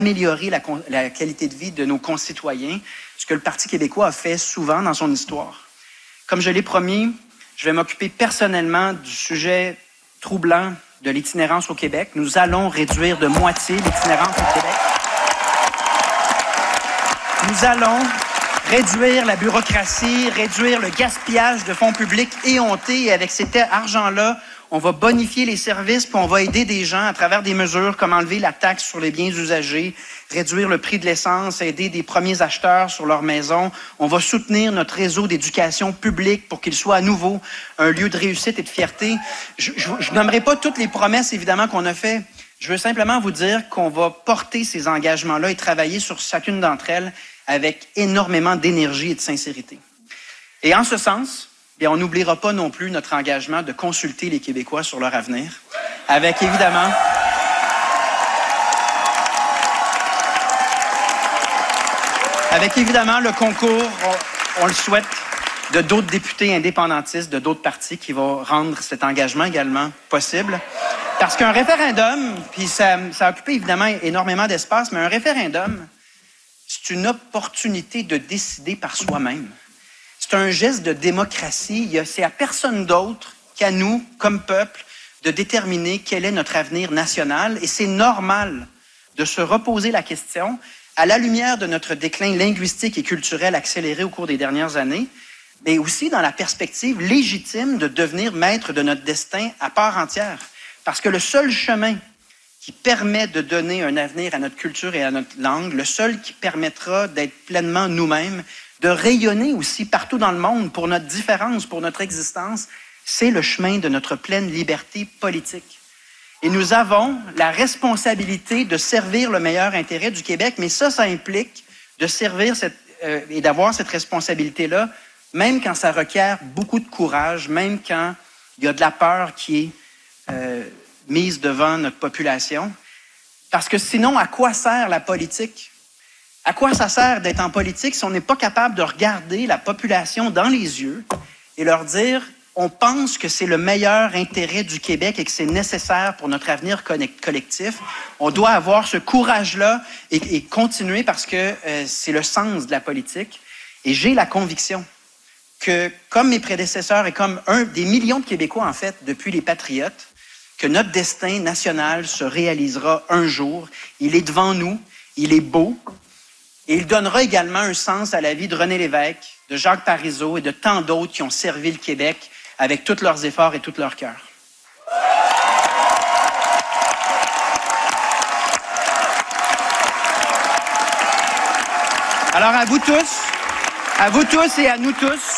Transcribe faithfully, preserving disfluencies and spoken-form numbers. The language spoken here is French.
améliorer la, la qualité de vie de nos concitoyens, ce que le Parti québécois a fait souvent dans son histoire. Comme je l'ai promis, je vais m'occuper personnellement du sujet troublant de l'itinérance au Québec. Nous allons réduire de moitié l'itinérance au Québec. Nous allons réduire la bureaucratie, réduire le gaspillage de fonds publics éhontés. Et avec cet argent-là, on va bonifier les services, puis on va aider des gens à travers des mesures comme enlever la taxe sur les biens usagés, réduire le prix de l'essence, aider des premiers acheteurs sur leur maison. On va soutenir notre réseau d'éducation publique pour qu'il soit à nouveau un lieu de réussite et de fierté. Je ne nommerai pas toutes les promesses, évidemment, qu'on a faites. Je veux simplement vous dire qu'on va porter ces engagements-là et travailler sur chacune d'entre elles avec énormément d'énergie et de sincérité. Et en ce sens, bien, on n'oubliera pas non plus notre engagement de consulter les Québécois sur leur avenir, avec évidemment avec évidemment le concours, on, on le souhaite, de d'autres députés indépendantistes, de d'autres partis qui vont rendre cet engagement également possible. Parce qu'un référendum, puis ça, ça a occupé évidemment énormément d'espace, mais un référendum, c'est une opportunité de décider par soi-même. C'est un geste de démocratie. C'est à personne d'autre qu'à nous, comme peuple, de déterminer quel est notre avenir national. Et c'est normal de se reposer la question, à la lumière de notre déclin linguistique et culturel accéléré au cours des dernières années, mais aussi dans la perspective légitime de devenir maître de notre destin à part entière. Parce que le seul chemin qui permet de donner un avenir à notre culture et à notre langue, le seul qui permettra d'être pleinement nous-mêmes, de rayonner aussi partout dans le monde pour notre différence, pour notre existence, c'est le chemin de notre pleine liberté politique. Et nous avons la responsabilité de servir le meilleur intérêt du Québec, mais ça, ça implique de servir cette, euh, et d'avoir cette responsabilité-là, même quand ça requiert beaucoup de courage, même quand il y a de la peur qui est euh, mise devant notre population. Parce que sinon, à quoi sert la politique? À quoi ça sert d'être en politique si on n'est pas capable de regarder la population dans les yeux et leur dire « on pense que c'est le meilleur intérêt du Québec et que c'est nécessaire pour notre avenir collectif ». On doit avoir ce courage-là et, et continuer parce que euh, c'est le sens de la politique. Et j'ai la conviction que, comme mes prédécesseurs et comme un des millions de Québécois, en fait, depuis les Patriotes, que notre destin national se réalisera un jour. Il est devant nous, il est beau, et il donnera également un sens à la vie de René Lévesque, de Jacques Parizeau et de tant d'autres qui ont servi le Québec avec tous leurs efforts et tout leur cœur. Alors à vous tous, à vous tous et à nous tous,